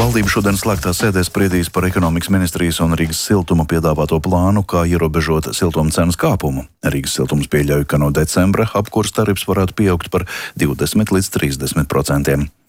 Valdība šodien slēgtā sēdē spriedīs par ekonomikas ministrijas un Rīgas siltuma piedāvāto plānu, kā ierobežot siltuma cenas kāpumu. Rīgas siltums pieļauj, ka no decembra apkurs tarifs varētu pieaugt par 20 līdz 30%.